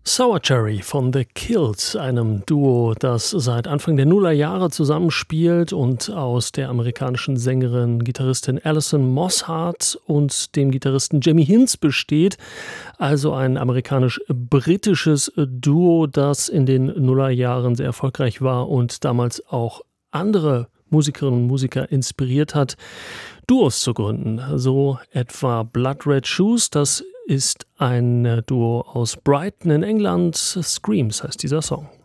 Sour Cherry von The Kills, einem Duo, das seit Anfang der Nullerjahre zusammenspielt und aus der amerikanischen Sängerin, Gitarristin Alison Mosshart und dem Gitarristen Jamie Hinz besteht. Also ein amerikanisch-britisches Duo, das in den Nullerjahren sehr erfolgreich war und damals auch andere Musikerinnen und Musiker inspiriert hat, Duos zu gründen. So etwa Blood Red Shoes, das ist ein Duo aus Brighton in England. Screams heißt dieser Song.